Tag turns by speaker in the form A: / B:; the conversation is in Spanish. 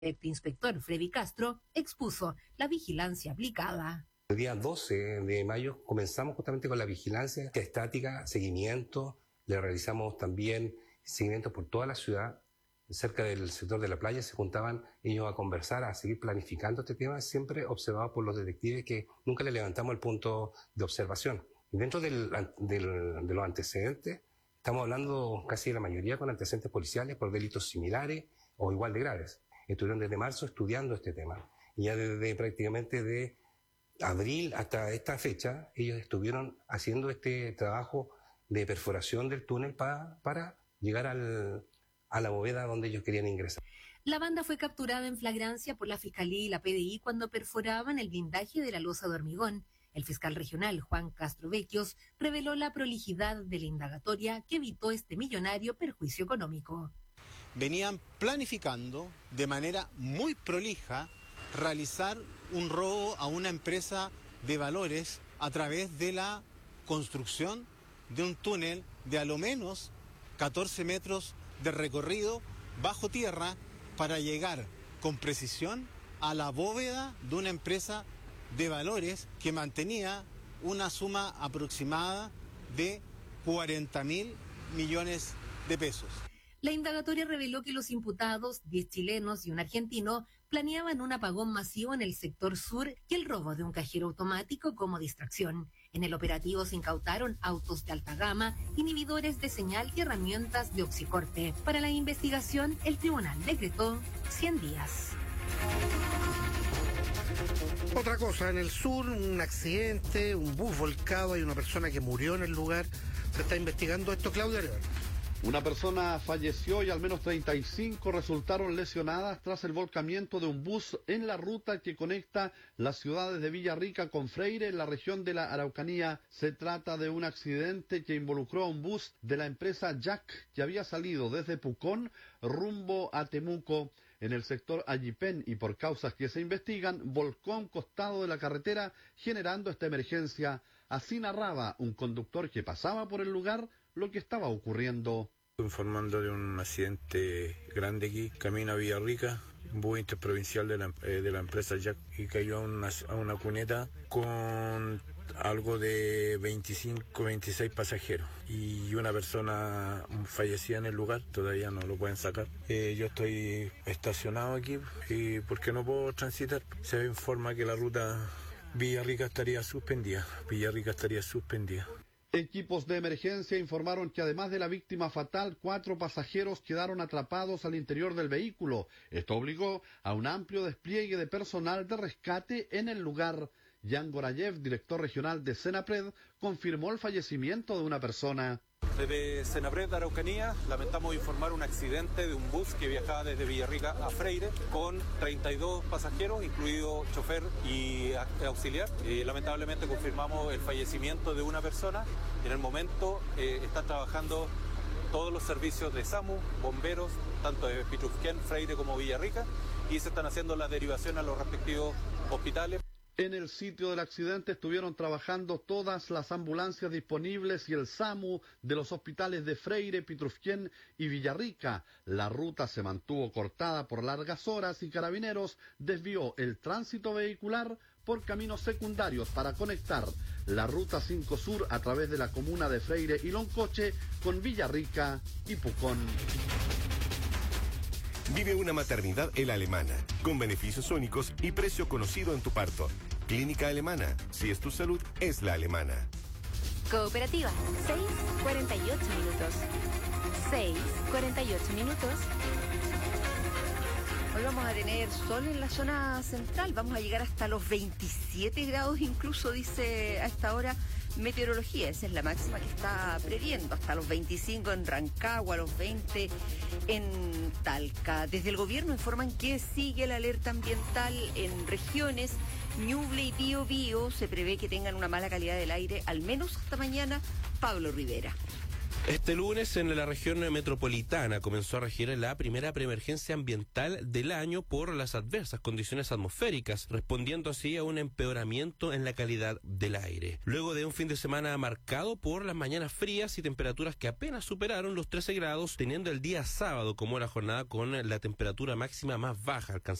A: El inspector Freddy Castro expuso la vigilancia aplicada.
B: El día 12 de mayo comenzamos justamente con la vigilancia estática, seguimiento, le realizamos también seguimiento por toda la ciudad. Cerca del sector de la playa se juntaban ellos a conversar, a seguir planificando este tema, siempre observado por los detectives que nunca le levantamos el punto de observación. Dentro de los antecedentes, estamos hablando casi de la mayoría con antecedentes policiales por delitos similares o igual de graves. Estuvieron desde marzo estudiando este tema y ya desde prácticamente de abril hasta esta fecha ellos estuvieron haciendo este trabajo de perforación del túnel para llegar a la bóveda donde ellos querían ingresar.
A: La banda fue capturada en flagrancia por la Fiscalía y la PDI cuando perforaban el blindaje de la losa de hormigón. El fiscal regional Juan Castro Vecchios reveló la prolijidad de la indagatoria que evitó este millonario perjuicio económico.
C: Venían planificando de manera muy prolija realizar un robo a una empresa de valores a través de la construcción de un túnel de a lo menos 14 metros de recorrido bajo tierra para llegar con precisión a la bóveda de una empresa de valores que mantenía una suma aproximada de 40.000 millones de pesos.
A: La indagatoria reveló que los imputados, 10 chilenos y un argentino, planeaban un apagón masivo en el sector sur y el robo de un cajero automático como distracción. En el operativo se incautaron autos de alta gama, inhibidores de señal y herramientas de oxicorte. Para la investigación, el tribunal decretó 100 días.
D: Otra cosa, en el sur, un accidente, un bus volcado, hay una persona que murió en el lugar. Se está investigando esto, Claudia León.
E: Una persona falleció y al menos 35 resultaron lesionadas tras el volcamiento de un bus en la ruta que conecta las ciudades de Villarrica con Freire en la región de la Araucanía. Se trata de un accidente que involucró a un bus de la empresa Jack que había salido desde Pucón rumbo a Temuco. En el sector Allipén y por causas que se investigan, volcó a un costado de la carretera generando esta emergencia. Así narraba un conductor que pasaba por el lugar lo que estaba ocurriendo.
F: Informando de un accidente grande aquí, camino a Villarrica, un bus interprovincial de la empresa Jack y cayó a una cuneta con algo de 26 pasajeros y una persona fallecida en el lugar, todavía no lo pueden sacar. Yo estoy estacionado aquí porque no puedo transitar. Se informa que la ruta Villarrica estaría suspendida.
E: Equipos de emergencia informaron que además de la víctima fatal, 4 pasajeros quedaron atrapados al interior del vehículo. Esto obligó a un amplio despliegue de personal de rescate en el lugar. Jan Gorayev, director regional de Senapred, confirmó el fallecimiento de una persona.
G: Desde Senapred de Araucanía lamentamos informar un accidente de un bus que viajaba desde Villarrica a Freire con 32 pasajeros, incluido chofer y auxiliar. Lamentablemente confirmamos el fallecimiento de una persona. En el momento están trabajando todos los servicios de SAMU, bomberos, tanto de Pitrufquén, Freire como Villarrica, y se están haciendo la derivación a los respectivos hospitales.
E: En el sitio del accidente estuvieron trabajando todas las ambulancias disponibles y el SAMU de los hospitales de Freire, Pitrufquén y Villarrica. La ruta se mantuvo cortada por largas horas y Carabineros desvió el tránsito vehicular por caminos secundarios para conectar la Ruta 5 Sur a través de la comuna de Freire y Loncoche con Villarrica y Pucón.
H: Vive una maternidad en la Alemana, con beneficios únicos y precio conocido en tu parto. Clínica Alemana, si es tu salud, es la alemana.
I: Cooperativa, 6:48 minutos. 6:48 minutos. Hoy vamos a tener sol en la zona central, vamos a llegar hasta los 27 grados, incluso dice a esta hora meteorología, esa es la máxima que está previendo, hasta los 25 en Rancagua, los 20 en Talca. Desde el gobierno informan que sigue la alerta ambiental en regiones Ñuble y Biobío, se prevé que tengan una mala calidad del aire, al menos hasta mañana. Pablo Rivera.
J: Este lunes en la región metropolitana comenzó a regir la primera preemergencia ambiental del año por las adversas condiciones atmosféricas, respondiendo así a un empeoramiento en la calidad del aire. Luego de un fin de semana marcado por las mañanas frías y temperaturas que apenas superaron los 13 grados, teniendo el día sábado como la jornada con la temperatura máxima más baja,